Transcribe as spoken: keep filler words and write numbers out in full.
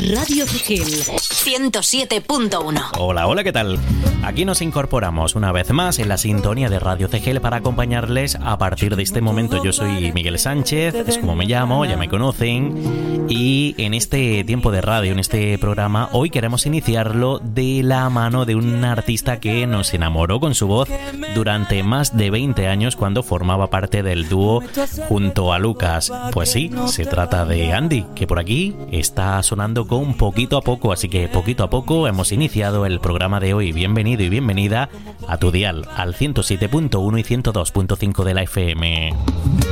Radio Cegel ciento siete punto uno. Hola, hola, ¿qué tal? Aquí nos incorporamos una vez más en la sintonía de Radio Cegel para acompañarles a partir de este momento. Yo soy Miguel Sánchez, es como me llamo, ya me conocen. Y en este tiempo de radio, en este programa, hoy queremos iniciarlo de la mano de un artista que nos enamoró con su voz durante más de veinte años cuando formaba parte del dúo junto a Lucas. Pues sí, se trata de Andy, que por aquí está sonando con Poquito a Poco, así que poquito a poco hemos iniciado el programa de hoy. Bienvenido y bienvenida a tu dial, al ciento siete punto uno y ciento dos punto cinco de la F M.